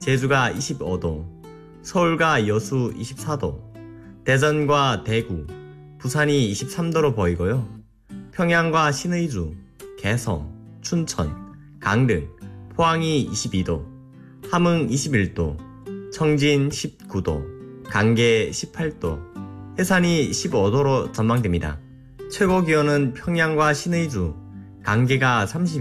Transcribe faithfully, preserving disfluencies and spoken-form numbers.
제주가 이십오 도, 서울과 여수 이십사 도, 대전과 대구, 부산이 이십삼 도로 보이고요. 평양과 신의주, 개성, 춘천, 강릉, 포항이 이십이 도, 함흥 이십일 도, 청진 십구 도, 강계 십팔 도, 해산이 십오 도로 전망됩니다. 최고 기온은 평양과 신의주, 강계가 삼십이